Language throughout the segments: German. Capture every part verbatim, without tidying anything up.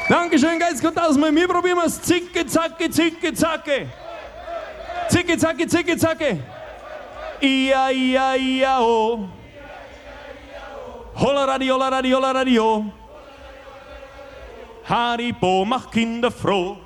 Dankeschön, Geist kommt aus mir. Wir probieren es. Zicke, zacke, zicke, zacke. Zicke, zacke, zicke, zacke. Ia, ia, ia, oh. Holla Radio, holla Radio, holla Radio. Haribo macht Kinder froh.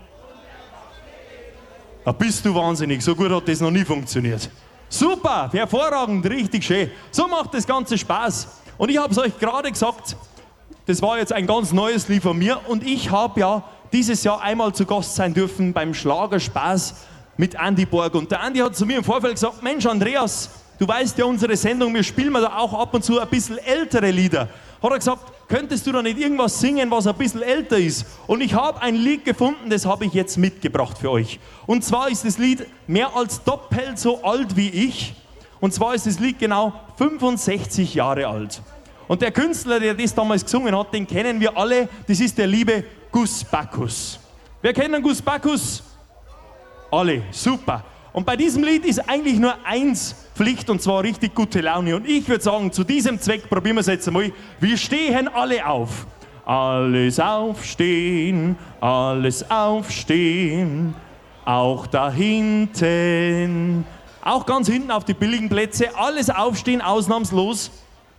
Da bist du wahnsinnig, so gut hat das noch nie funktioniert. Super, hervorragend, richtig schön. So macht das Ganze Spaß. Und ich habe es euch gerade gesagt, das war jetzt ein ganz neues Lied von mir und ich habe ja dieses Jahr einmal zu Gast sein dürfen beim Schlagerspaß mit Andy Borg. Und der Andy hat zu mir im Vorfeld gesagt, Mensch Andreas, du weißt ja unsere Sendung, wir spielen da auch ab und zu ein bisschen ältere Lieder. Hat er gesagt, könntest du da nicht irgendwas singen, was ein bisschen älter ist? Und ich habe ein Lied gefunden, das habe ich jetzt mitgebracht für euch. Und zwar ist das Lied mehr als doppelt so alt wie ich. Und zwar ist das Lied genau fünfundsechzig Jahre alt. Und der Künstler, der das damals gesungen hat, den kennen wir alle. Das ist der liebe Gus Bacchus. Wer kennt Gus Bacchus? Alle, super. Und bei diesem Lied ist eigentlich nur eins Pflicht, und zwar richtig gute Laune. Und ich würde sagen, zu diesem Zweck probieren wir es jetzt einmal. Wir stehen alle auf. Alles aufstehen, alles aufstehen. Auch da hinten, auch ganz hinten auf die billigen Plätze. Alles aufstehen, ausnahmslos.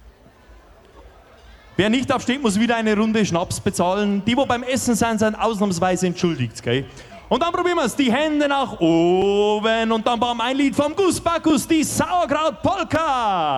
Wer nicht aufsteht, muss wieder eine Runde Schnaps bezahlen. Die, wo beim Essen sind, sind ausnahmsweise entschuldigt. Gell? Und dann probieren wir es. Die Hände nach oben und dann bauen wir ein Lied vom Gus Bacchus, die Sauerkraut-Polka.